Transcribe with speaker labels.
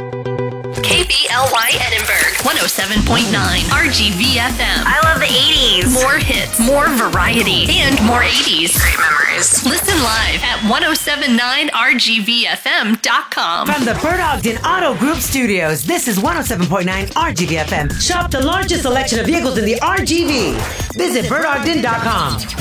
Speaker 1: KBLY Edinburgh, 107.9 RGV FM.
Speaker 2: I love the 80s.
Speaker 1: More hits, more variety, and more 80s.
Speaker 2: Great memories.
Speaker 1: Listen live at 1079rgvfm.com.
Speaker 3: From the Bert Ogden Auto Group Studios, this is 107.9 RGV FM. Shop the largest selection of vehicles in the RGV. Visit BertOgden.com.